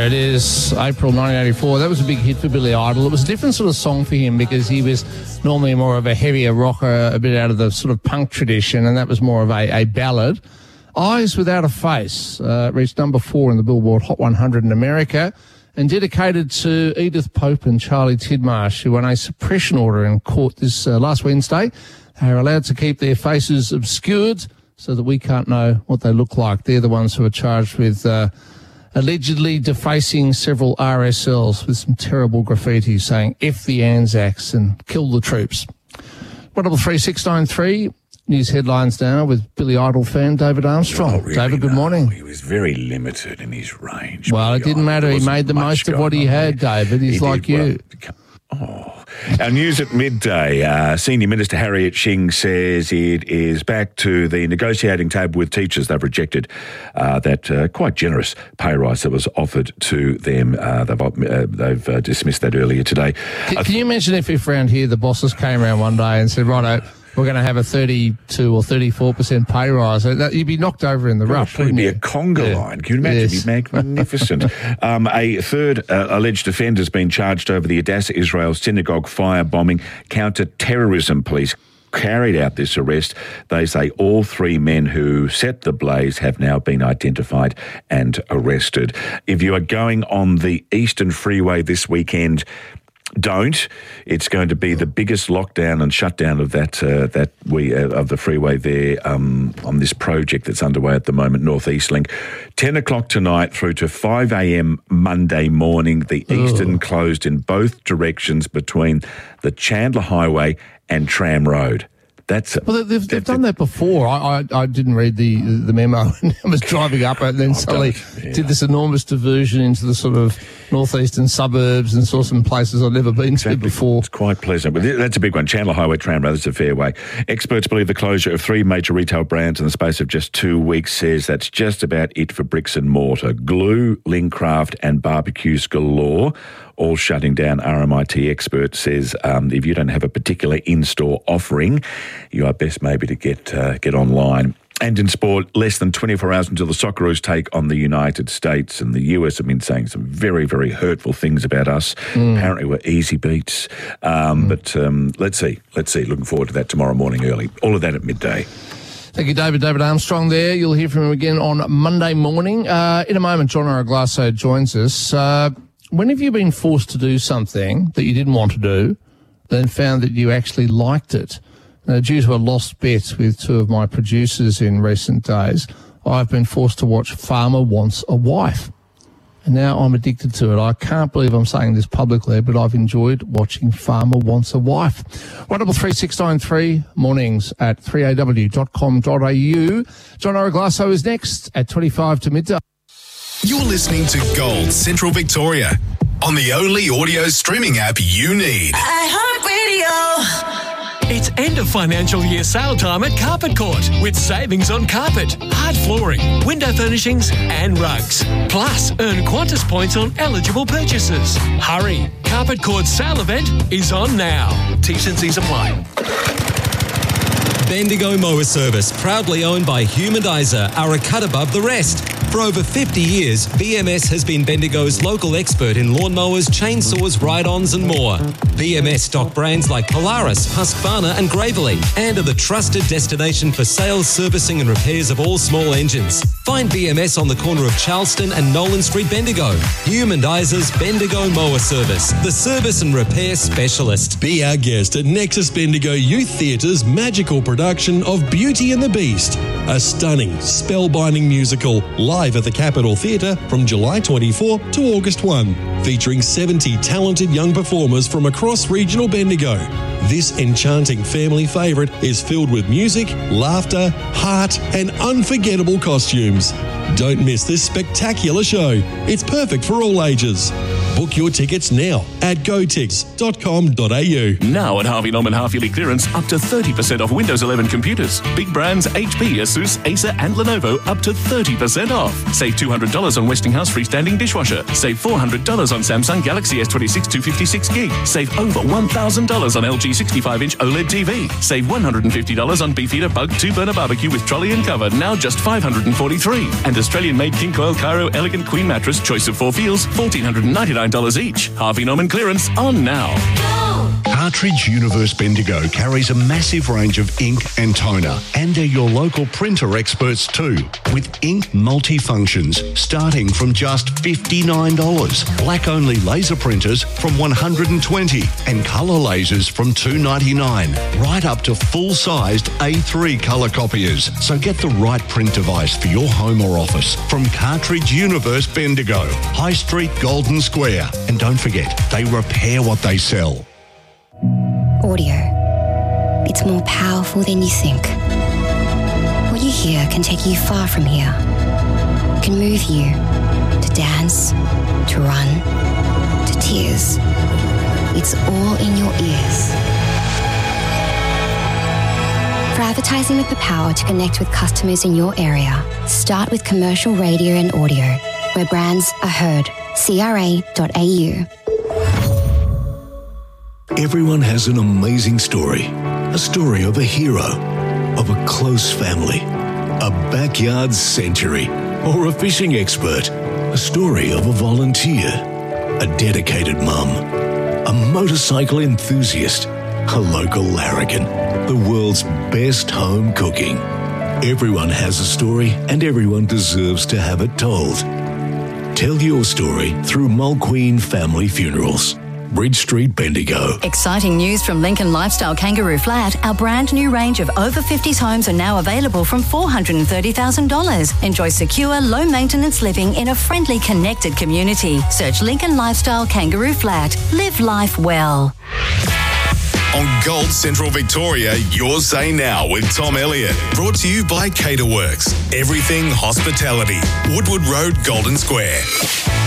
There it is, April 1984. That was a big hit for Billy Idol. It was a different sort of song for him because he was normally more of a heavier rocker, a bit out of the sort of punk tradition, and that was more of a ballad. Eyes Without a Face reached number 4 in the Billboard Hot 100 in America and dedicated to Edith Pope and Charlie Tidmarsh, who won a suppression order in court this last Wednesday. They are allowed to keep their faces obscured so that we can't know what they look like. They're the ones who are charged with allegedly defacing several RSLs with some terrible graffiti saying F the Anzacs and kill the troops. 133 news headlines now with Billy Idol fan David Armstrong. Really, David, good morning. He was very limited in his range. Well, it didn't matter. He made the most of what he had, David. He's like you. Our news at midday. Senior Minister Harriet Shing says it is back to the negotiating table with teachers. They've rejected that quite generous pay rise that was offered to them. They've dismissed that earlier today. Can you imagine if around here the bosses came around one day and said, righto, we're going to have a 32 or 34% pay rise. You'd be knocked over in the rush, wouldn't you? It'd be a conga line. Can you imagine? Yes. It'd be magnificent. A third alleged offender has been charged over the Hadassah Israel synagogue firebombing. Counter-terrorism police carried out this arrest. They say all 3 men who set the blaze have now been identified and arrested. If you are going on the Eastern Freeway this weekend, don't. It's going to be the biggest lockdown and shutdown of of the freeway there on this project that's underway at the moment, North East Link. 10 o'clock tonight through to 5 a.m. Monday morning. The Eastern closed in both directions between the Chandler Highway and Tram Road. They've done that before. I didn't read the memo and I was driving up and then suddenly did this enormous diversion into the sort of northeastern suburbs and saw some places I'd never been to before. It's quite pleasant. But that's a big one. Chandler Highway, Tram Road, that's a fair way. Experts believe the closure of 3 major retail brands in the space of just 2 weeks says that's just about it for bricks and mortar. Glue, Lincraft and Barbecues Galore all shutting down. RMIT expert says if you don't have a particular in-store offering, you are best maybe to get online. And in sport, less than 24 hours until the Socceroos take on the United States, and the US have been saying some very, very hurtful things about us. Apparently we're easy beats. But let's see. Looking forward to that tomorrow morning early. All of that at midday. Thank you, David. David Armstrong there. You'll hear from him again on Monday morning. In a moment, John Araglasso joins us. When have you been forced to do something that you didn't want to do, then found that you actually liked it? Due to a lost bet with 2 of my producers in recent days, I've been forced to watch Farmer Wants a Wife. And now I'm addicted to it. I can't believe I'm saying this publicly, but I've enjoyed watching Farmer Wants a Wife. 133 mornings at 3aw.com.au. John Araglasso is next at 25 to midday. You're listening to Gold Central Victoria on the only audio streaming app you need. iHeartRadio. It's end of financial year sale time at Carpet Court with savings on carpet, hard flooring, window furnishings and rugs. Plus, earn Qantas points on eligible purchases. Hurry, Carpet Court's sale event is on now. T's and C's apply. Bendigo Mower Service, proudly owned by Humanizer, are a cut above the rest. For over 50 years, BMS has been Bendigo's local expert in lawnmowers, chainsaws, ride-ons and more. BMS stock brands like Polaris, Husqvarna and Gravely, and are the trusted destination for sales, servicing and repairs of all small engines. Find BMS on the corner of Charleston and Nolan Street, Bendigo. Humanizer's Bendigo Mower Service, the service and repair specialist. Be our guest at Nexus Bendigo Youth Theatre's magical production of Beauty and the Beast, a stunning, spellbinding musical live at the Capitol Theatre from July 24 to August 1, featuring 70 talented young performers from across regional Bendigo. This enchanting family favourite is filled with music, laughter, heart and unforgettable costumes. Don't miss this spectacular show. It's perfect for all ages. Book your tickets now at gotix.com.au. Now at Harvey Norman half-yearly clearance, up to 30% off Windows 11 computers. Big brands HP, Asus, Acer and Lenovo up to 30% off. Save $200 on Westinghouse freestanding dishwasher. Save $400 on Samsung Galaxy S26 256 gig. Save over $1,000 on LG 65-inch OLED TV. Save $150 on Beefeater Bug 2-burner barbecue with trolley and cover, now just $543. And Australian-made King Coil Cairo Elegant Queen Mattress, choice of 4 feels, $1,499 each. Harvey Norman clearance on now. Cartridge Universe Bendigo carries a massive range of ink and toner, and they're your local printer experts too, with ink multifunctions starting from just $59, black-only laser printers from $120, and colour lasers from $299, right up to full-sized A3 colour copiers. So get the right print device for your home or office from Cartridge Universe Bendigo, High Street, Golden Square. And don't forget, they repair what they sell. Audio. It's more powerful than you think. What you hear can take you far from here. It can move you to dance, to run, to tears. It's all in your ears. For advertising with the power to connect with customers in your area, start with commercial radio and audio, where brands are heard. CRA.au. Everyone has an amazing story. A story of a hero, of a close family, a backyard century, or a fishing expert. A story of a volunteer, a dedicated mum, a motorcycle enthusiast, a local larrikin, the world's best home cooking. Everyone has a story and everyone deserves to have it told. Tell your story through Mulqueen Family Funerals. Bridge Street, Bendigo. Exciting news from Lincoln Lifestyle Kangaroo Flat. Our brand new range of over 50s homes are now available from $430,000. Enjoy secure, low maintenance living in a friendly, connected community. Search Lincoln Lifestyle Kangaroo Flat. Live life well. On Gold Central Victoria, your say now with Tom Elliott. Brought to you by Caterworks. Everything hospitality. Woodward Road, Golden Square.